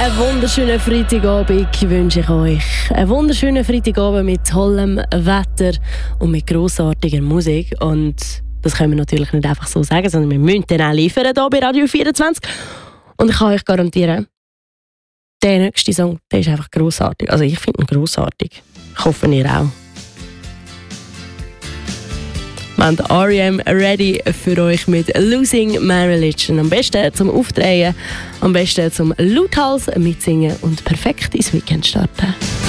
Einen wunderschönen Freitagabend wünsche ich euch. Einen wunderschönen Freitagabend mit tollem Wetter und mit grossartiger Musik. Und das können wir natürlich nicht einfach so sagen, sondern wir müssen den auch liefern hier bei Radio 24. Und ich kann euch garantieren, der nächste Song, der ist einfach grossartig. Also ich finde ihn grossartig. Ich hoffe, ihr auch. Wir haben R.E.M. ready für euch mit «Losing My Religion». Am besten zum Aufdrehen, am besten zum lauthals mitsingen und perfekt ins Weekend starten.